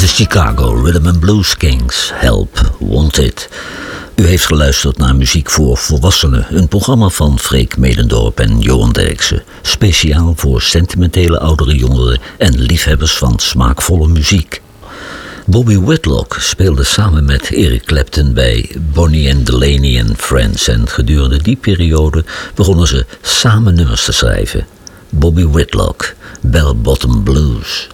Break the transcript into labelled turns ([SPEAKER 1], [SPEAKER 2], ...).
[SPEAKER 1] De Chicago Rhythm and Blues Kings, Help Wanted. U heeft geluisterd naar Muziek voor Volwassenen, een programma van Freek Medendorp en Johan Derksen. Speciaal voor sentimentele oudere jongeren en liefhebbers van smaakvolle muziek. Bobby Whitlock speelde samen met Eric Clapton bij Bonnie and Delaney and Friends en gedurende die periode begonnen ze samen nummers te schrijven. Bobby Whitlock, Bell Bottom Blues.